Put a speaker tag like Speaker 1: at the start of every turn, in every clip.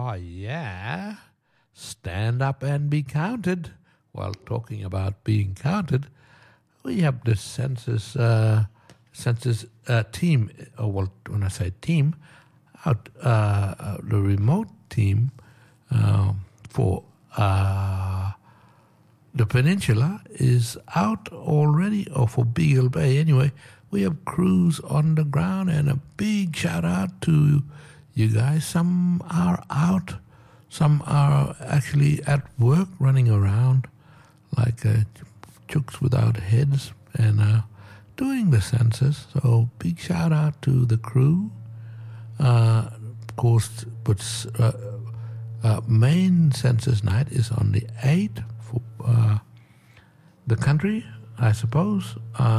Speaker 1: Oh, yeah. Stand up and be counted. While talking about being counted, we have the census team, or well, when I say team, out the remote team for the peninsula is out already, or for Beagle Bay anyway. We have crews on the ground, and a big shout out to you guys. Some are out, some are actually at work running around like chooks without heads and doing the census. So big shout out to the crew. Of course, but main census night is on the 8th for the country, I suppose.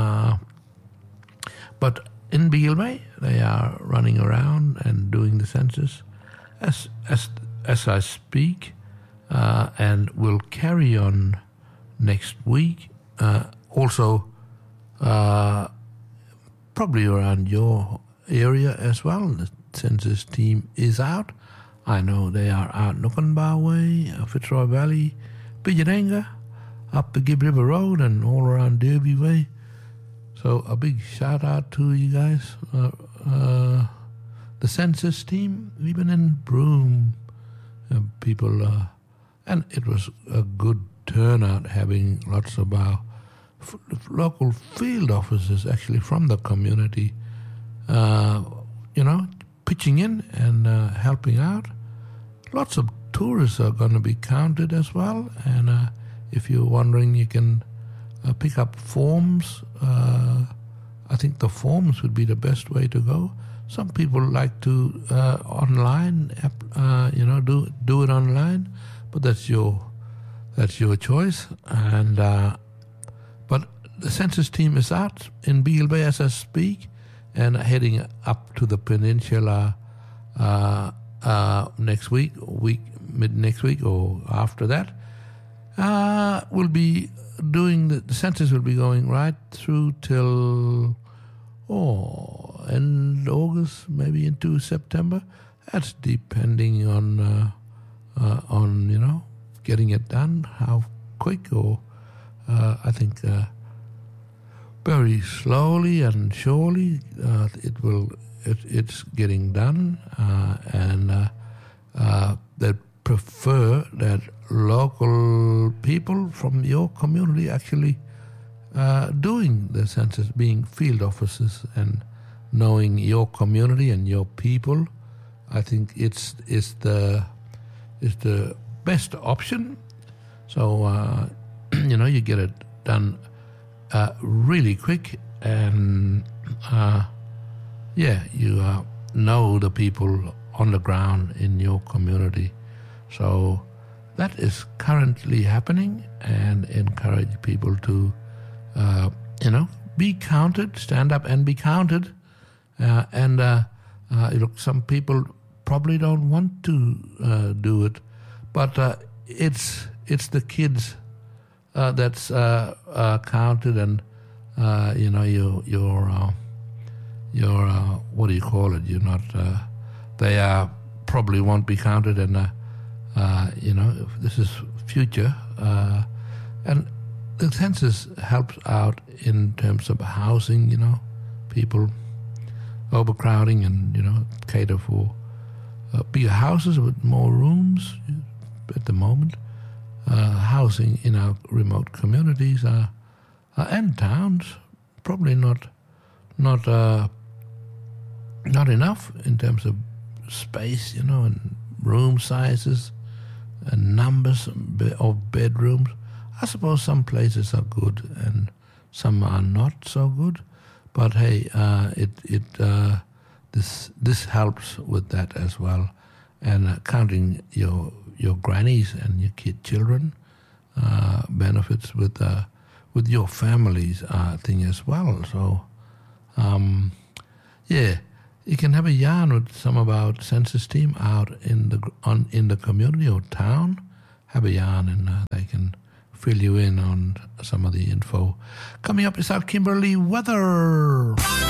Speaker 1: But in Beagle Bay, they are running around and doing the census as I speak, and will carry on next week. Also, probably around your area as well. The census team is out. I know they are out Nukunba Way, Fitzroy Valley, Bijarenga, up the Gibb River Road, and all around Derby Way. So a big shout out to you guys. The census team, even in Broome, people, and it was a good turnout, having lots of our local field officers actually from the community, pitching in and helping out. Lots of tourists are going to be counted as well, and if you're wondering, you can pick up forms. I think the forms would be the best way to go. Some people like to online, do it online, but that's your choice. And but the census team is out in Beagle Bay as I speak, and heading up to the peninsula next week, mid next week or after that. We'll be doing the census will be going right through till end August, maybe into September. That's depending on getting it done, how quick, or I think very slowly and surely it's getting done, and they prefer that local people from your community actually doing the census, being field officers and knowing your community and your people. I think it's the best option. So you get it done really quick, and you know the people on the ground in your community. So that is currently happening, and encourage people to, be counted, stand up and be counted. Some people probably don't want to do it, but it's the kids that's counted, and your what do you call it? You're not. They probably won't be counted, and this is future, and the census helps out in terms of housing, people overcrowding, and, cater for bigger houses with more rooms at the moment. Housing in our remote communities and towns, probably not enough in terms of space, and room sizes and numbers of bedrooms. I suppose some places are good and some are not so good, but hey, this helps with that as well, and counting your grannies and your children benefits with your family's thing as well. So you can have a yarn with some of our census team out in the community or town. Have a yarn, and they can fill you in on some of the info. Coming up is our Kimberley weather.